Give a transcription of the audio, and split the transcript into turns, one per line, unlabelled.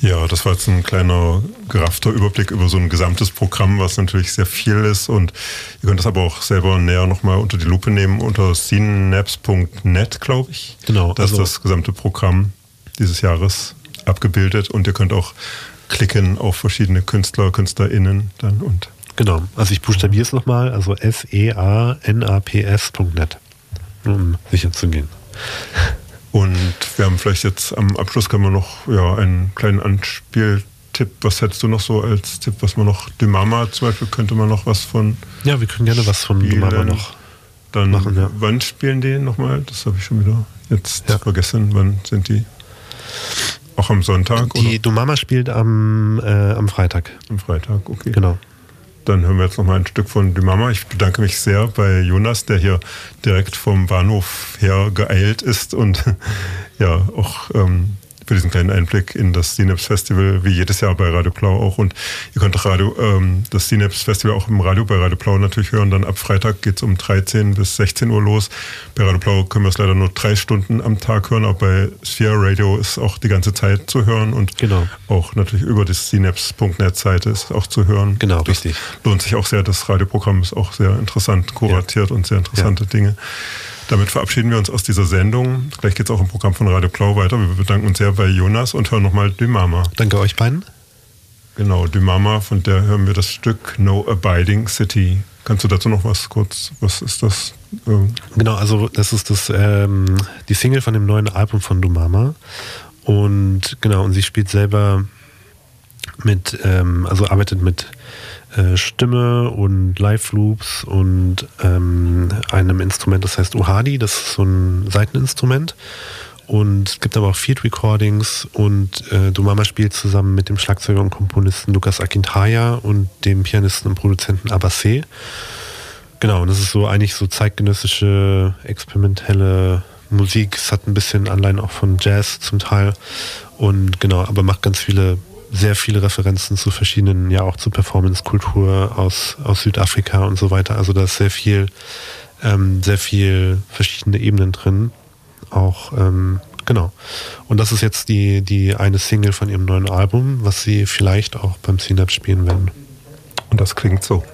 Ja, das war jetzt ein kleiner geraffter Überblick über so ein gesamtes Programm, was natürlich sehr viel ist, und ihr könnt das aber auch selber näher nochmal unter die Lupe nehmen unter synapse.net, glaube ich.
Genau.
Da ist das gesamte Programm dieses Jahres abgebildet, und ihr könnt auch klicken auf verschiedene Künstler, KünstlerInnen dann. Und
genau, also ich buchstabiere es nochmal, also SEANAPS.net, um sicher zu gehen.
Und wir haben vielleicht jetzt am Abschluss können wir noch einen kleinen Anspieltipp. Was hättest du noch so als Tipp, was man noch, Dumama zum Beispiel, könnte man noch was von...
Ja, wir können gerne was von Dumama noch
dann
machen. Ja.
Wann spielen die nochmal? Das habe ich schon wieder jetzt vergessen. Wann sind die? Auch am Sonntag?
Die Dumama spielt am Freitag.
Am Freitag, okay.
Genau.
Dann hören wir jetzt noch mal ein Stück von Dumama. Ich bedanke mich sehr bei Jonas, der hier direkt vom Bahnhof her geeilt ist und auch für diesen kleinen Einblick in das Synapse Festival, wie jedes Jahr bei Radio Blau auch. Und ihr könnt auch das Synapse Festival auch im Radio bei Radio Blau natürlich hören. Dann ab Freitag geht es um 13 bis 16 Uhr los. Bei Radio Blau können wir es leider nur 3 Stunden am Tag hören, aber bei Sphere Radio ist auch die ganze Zeit zu hören und auch natürlich über die synapse.net-Seite ist auch zu hören.
Genau,
das
richtig.
Lohnt sich auch sehr. Das Radioprogramm ist auch sehr interessant kuratiert und sehr interessante Dinge. Damit verabschieden wir uns aus dieser Sendung. Gleich geht es auch im Programm von Radio Blau weiter. Wir bedanken uns sehr bei Jonas und hören nochmal Dumama.
Danke euch beiden.
Genau, Dumama, von der hören wir das Stück No Abiding City. Kannst du dazu noch was ist das?
Genau, also das ist die Single von dem neuen Album von Dumama. Und sie spielt selber arbeitet mit Stimme und Live-Loops und einem Instrument, das heißt Uhadi, das ist so ein Saiteninstrument. Und es gibt aber auch Field Recordings und Dumama spielt zusammen mit dem Schlagzeuger und Komponisten Lukas Akintaya und dem Pianisten und Produzenten Abassé. Genau, und das ist eigentlich so zeitgenössische, experimentelle Musik. Es hat ein bisschen Anleihen auch von Jazz zum Teil und aber macht sehr viele Referenzen zu verschiedenen, auch zur Performance-Kultur aus Südafrika und so weiter. Also da ist sehr viel verschiedene Ebenen drin. Auch, Und das ist jetzt die eine Single von ihrem neuen Album, was sie vielleicht auch beim Synapse spielen werden.
Und das klingt so.